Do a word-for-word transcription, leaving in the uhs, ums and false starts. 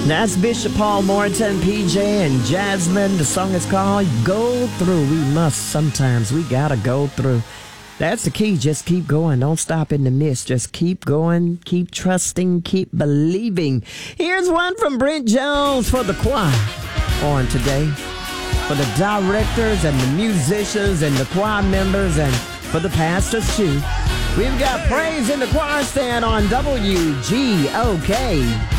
That's Bishop Paul Morton, P J, and Jasmine. The song is called Go Through. We must sometimes. We gotta go through. That's the key. Just keep going. Don't stop in the midst. Just keep going. Keep trusting. Keep believing. Here's one from Brent Jones for the choir on today. For the directors and the musicians and the choir members and for the pastors too. We've got praise in the choir stand on W G O K.